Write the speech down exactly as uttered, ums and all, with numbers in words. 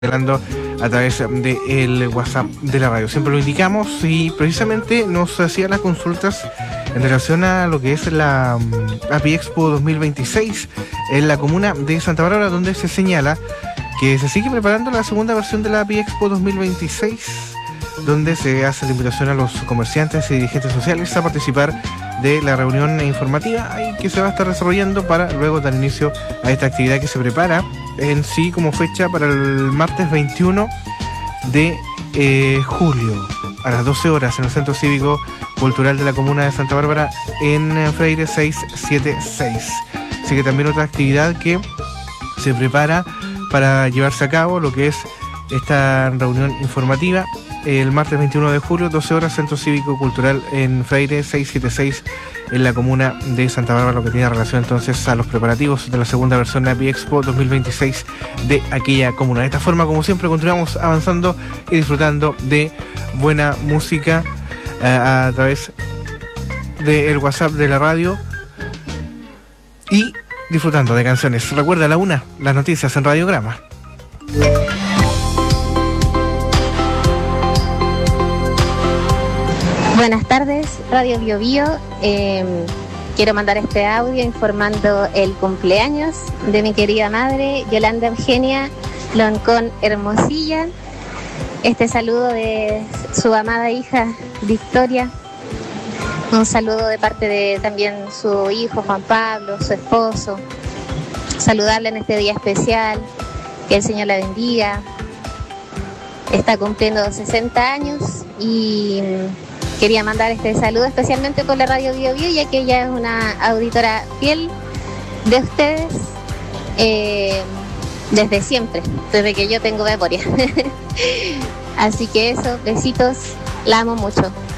hablando a través del WhatsApp de la radio. Siempre lo indicamos y precisamente nos hacía las consultas en relación a lo que es la um, A P I Expo dos mil veintiséis en la comuna de Santa Bárbara, donde se señala que se sigue preparando la segunda versión de la A P I Expo dos mil veintiséis, donde se hace la invitación a los comerciantes y dirigentes sociales a participar de la reunión informativa que se va a estar desarrollando para luego dar inicio a esta actividad que se prepara en sí como fecha para el martes veintiuno de eh, julio a las doce horas en el Centro Cívico Cultural de la Comuna de Santa Bárbara en Freire seiscientos setenta y seis. Así que también otra actividad que se prepara para llevarse a cabo, lo que es esta reunión informativa el martes veintiuno de julio, doce horas, Centro Cívico Cultural en Freire seiscientos setenta y seis en la comuna de Santa Bárbara, lo que tiene relación entonces a los preparativos de la segunda versión de A P I Expo dos mil veintiséis de aquella comuna. De esta forma, como siempre, continuamos avanzando y disfrutando de buena música uh, a través del WhatsApp de la radio y disfrutando de canciones. Recuerda, a la una, las noticias en Radiograma. Buenas tardes, Radio Bio Bio. Eh, quiero mandar este audio informando el cumpleaños de mi querida madre, Yolanda Eugenia Loncón Hermosilla. Este saludo de su amada hija, Victoria. Un saludo de parte de también su hijo, Juan Pablo, su esposo. Saludarla en este día especial, que el Señor la bendiga. Está cumpliendo sesenta años y quería mandar este saludo especialmente por la Radio Bio Bio, ya que ella es una auditora fiel de ustedes eh, desde siempre, desde que yo tengo memoria. Así que eso, besitos, la amo mucho.